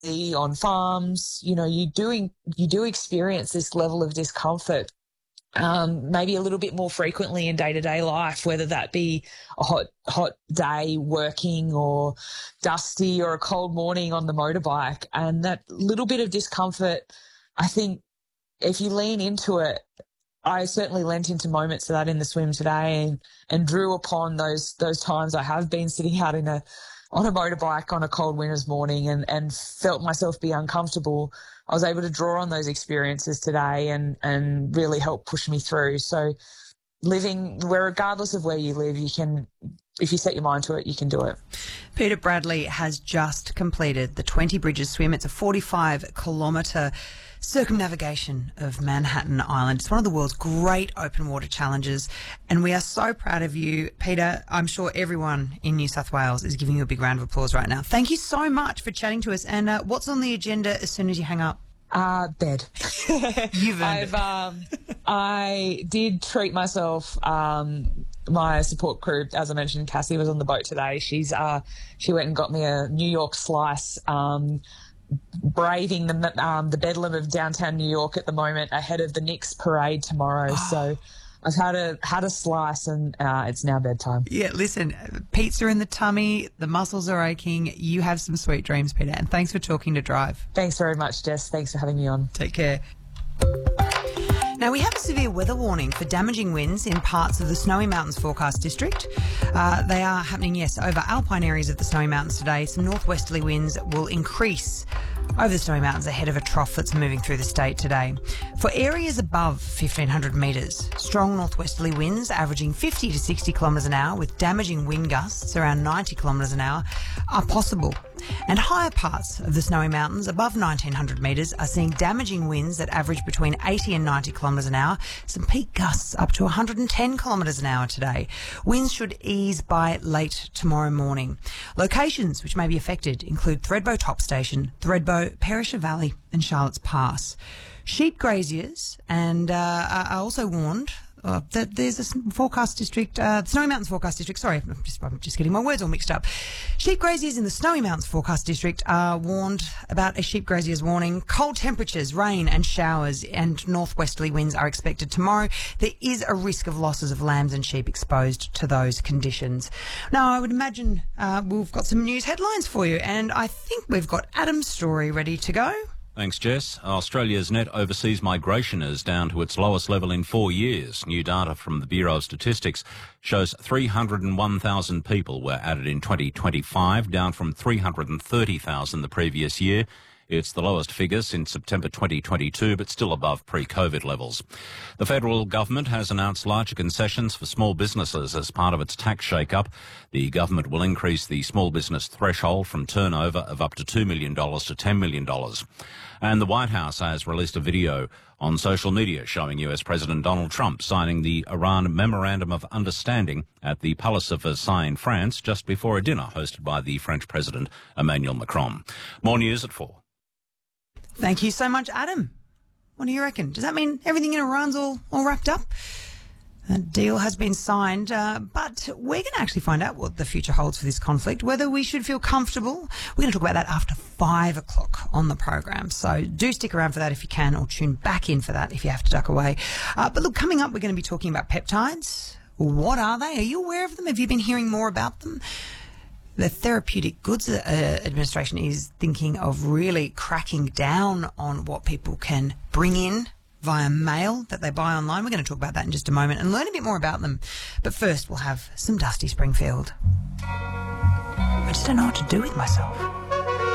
on farms, you do experience this level of discomfort, maybe a little bit more frequently in day-to-day life, whether that be a hot day working or dusty or a cold morning on the motorbike. And that little bit of discomfort, I think if you lean into it, I certainly lent into moments of that in the swim today and drew upon those times I have been sitting out on a motorbike on a cold winter's morning and felt myself be uncomfortable. I was able to draw on those experiences today and really help push me through. So regardless of where you live, if you set your mind to it, you can do it. Peta Bradley has just completed the 20 Bridges swim. It's a 45-kilometre circumnavigation of Manhattan Island. It's one of the world's great open water challenges, and we are so proud of you, Peta. I'm sure everyone in New South Wales is giving you a big round of applause right now. Thank you so much for chatting to us. And what's on the agenda as soon as you hang up? Bed. You've earned it. I did treat myself. My support crew, as I mentioned, Cassie was on the boat today. She went and got me a New York slice, braving the bedlam of downtown New York at the moment ahead of the Knicks parade tomorrow. So I've had a slice and it's now bedtime. Yeah, listen, pizza in the tummy, the muscles are aching. You have some sweet dreams, Peta, and thanks for talking to Drive. Thanks very much, Jess. Thanks for having me on. Take care. Now, we have a severe weather warning for damaging winds in parts of the Snowy Mountains forecast district. They are happening, yes, over alpine areas of the Snowy Mountains today. Some northwesterly winds will increase over the Snowy Mountains ahead of a trough that's moving through the state today. For areas above 1,500 metres, strong northwesterly winds averaging 50 to 60 kilometres an hour with damaging wind gusts around 90 kilometres an hour are possible. And higher parts of the Snowy Mountains above 1,900 metres are seeing damaging winds that average between 80 and 90 kilometres an hour, some peak gusts up to 110 kilometres an hour today. Winds should ease by late tomorrow morning. Locations which may be affected include Thredbo Top Station, Thredbo, Perisher Valley and Charlotte's Pass. Sheep graziers are also warned that there's a forecast district, the Snowy Mountains forecast district. Sorry, I'm just getting my words all mixed up. Sheep graziers in the Snowy Mountains forecast district are warned about a sheep grazier's warning. Cold temperatures, rain and showers and northwesterly winds are expected tomorrow. There is a risk of losses of lambs and sheep exposed to those conditions. Now, I would imagine we've got some news headlines for you, and I think we've got Adam's story ready to go. Thanks, Jess. Australia's net overseas migration is down to its lowest level in 4 years. New data from the Bureau of Statistics shows 301,000 people were added in 2025, down from 330,000 the previous year. It's the lowest figure since September 2022, but still above pre-COVID levels. The federal government has announced larger concessions for small businesses as part of its tax shake-up. The government will increase the small business threshold from turnover of up to $2 million to $10 million. And the White House has released a video on social media showing US President Donald Trump signing the Iran Memorandum of Understanding at the Palace of Versailles in France just before a dinner hosted by the French President Emmanuel Macron. More news at 4. Thank you so much, Adam. What do you reckon? Does that mean everything in Iran's all wrapped up? A deal has been signed, but we're going to actually find out what the future holds for this conflict, whether we should feel comfortable. We're going to talk about that after 5 o'clock on the program. So do stick around for that if you can, or tune back in for that if you have to duck away. But look, coming up, we're going to be talking about peptides. What are they? Are you aware of them? Have you been hearing more about them? The Therapeutic Goods Administration is thinking of really cracking down on what people can bring in via mail that they buy online. We're going to talk about that in just a moment and learn a bit more about them. But first, we'll have some Dusty Springfield. I just don't know what to do with myself.